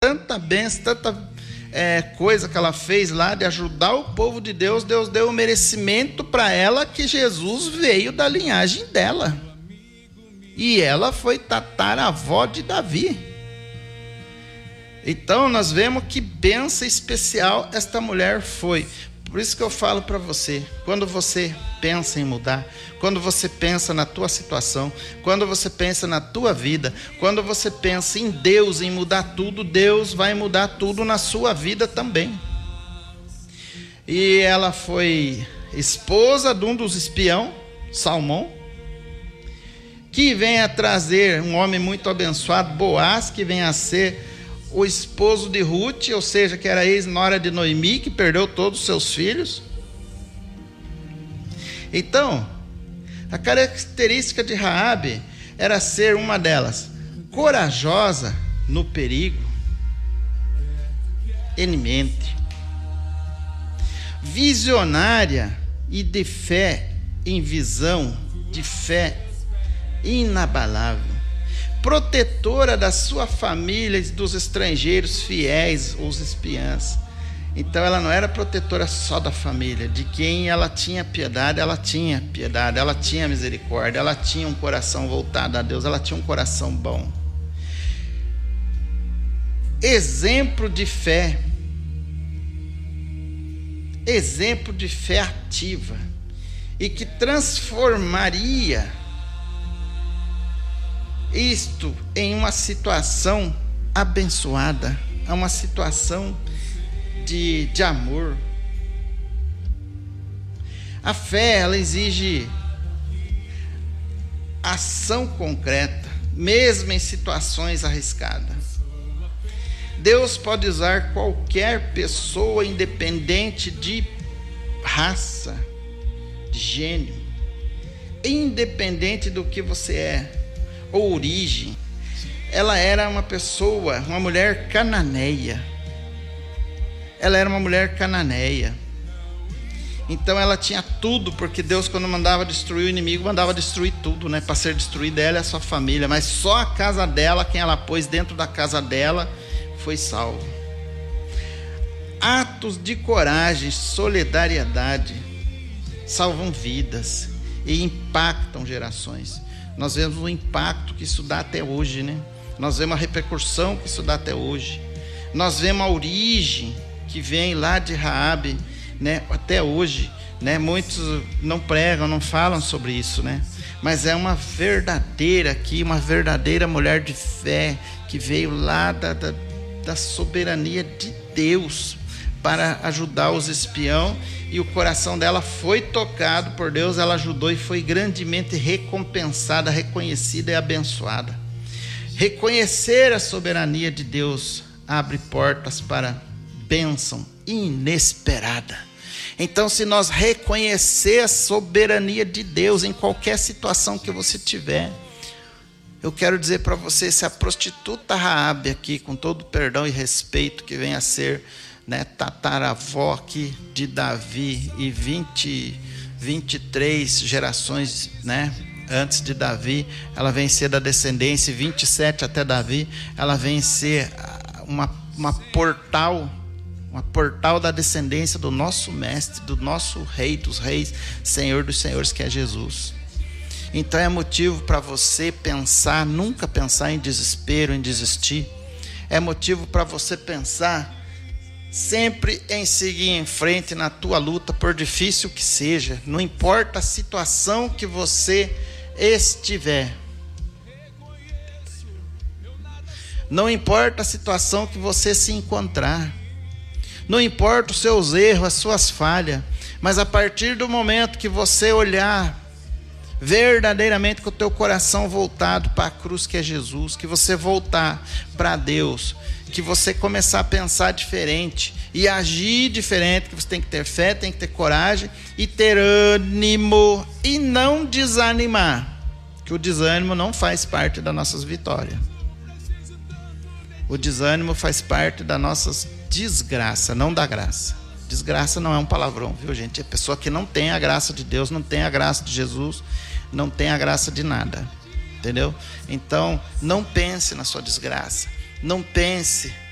tanta bênção, tanta coisa que ela fez lá de ajudar o povo de Deus, Deus deu o merecimento para ela que Jesus veio da linhagem dela. E ela foi tataravó de Davi. Então nós vemos que bênção especial esta mulher foi. Por isso que eu falo para você, quando você pensa em mudar, quando você pensa na tua situação, quando você pensa na tua vida, quando você pensa em Deus, em mudar tudo, Deus vai mudar tudo na sua vida também. E ela foi esposa de um dos espiões, Salmão, que vem a trazer um homem muito abençoado, Boaz, que vem a ser o esposo de Ruth, ou seja, que era ex-nora de Noemi, que perdeu todos os seus filhos. Então, a característica de Raabe era ser uma delas, corajosa no perigo, eminente, visionária e de fé em visão, de fé inabalável, protetora da sua família e dos estrangeiros fiéis, os espiãs. Então ela não era protetora só da família, de quem ela tinha piedade, ela tinha piedade, ela tinha misericórdia, ela tinha um coração voltado a Deus, ela tinha um coração bom. Exemplo de fé ativa, e que transformaria isto em uma situação abençoada, é uma situação de amor. A fé, ela exige ação concreta, mesmo em situações arriscadas. Deus pode usar qualquer pessoa, independente de raça, de gênero, independente do que você é, ou origem. Ela era uma pessoa, uma mulher cananeia. Ela era uma mulher cananeia. Então ela tinha tudo, porque Deus, quando mandava destruir o inimigo, mandava destruir tudo, né? Para ser destruída ela e a sua família. Mas só a casa dela, quem ela pôs dentro da casa dela, foi salvo. Atos de coragem, solidariedade, salvam vidas e impactam gerações. Nós vemos o impacto que isso dá até hoje, né? Nós vemos a repercussão que isso dá até hoje. Nós vemos a origem que vem lá de Raabe, né? Até hoje, né? Muitos não pregam, não falam sobre isso, né? Mas é uma verdadeira aqui, uma verdadeira mulher de fé que veio lá da soberania de Deus para ajudar os espiões, e o coração dela foi tocado por Deus, ela ajudou e foi grandemente recompensada, reconhecida e abençoada. Reconhecer a soberania de Deus abre portas para bênção inesperada. Então, se nós reconhecer a soberania de Deus em qualquer situação que você tiver, eu quero dizer para você, se a prostituta Raabe aqui, com todo o perdão e respeito que vem a ser, né, tataravó aqui de Davi e 23 gerações, né, antes de Davi, ela vem ser da descendência, 27 até Davi, ela vem ser uma portal da descendência do nosso mestre, do nosso rei dos reis, Senhor dos senhores, que é Jesus. Então é motivo para você pensar, nunca pensar em desespero, em desistir. É motivo para você pensar sempre em seguir em frente na tua luta, por difícil que seja. Não importa a situação que você estiver. Não importa a situação que você se encontrar. Não importa os seus erros, as suas falhas. Mas a partir do momento que você olhar verdadeiramente com o teu coração voltado para a cruz que é Jesus, que você voltar para Deus, que você começar a pensar diferente e agir diferente, que você tem que ter fé, tem que ter coragem e ter ânimo e não desanimar, que o desânimo não faz parte das nossas vitórias. O desânimo faz parte das nossas desgraças, não da graça. Desgraça não é um palavrão, viu, gente? É pessoa que não tem a graça de Deus, não tem a graça de Jesus, não tem a graça de nada, entendeu? Então, não pense na sua desgraça, não pense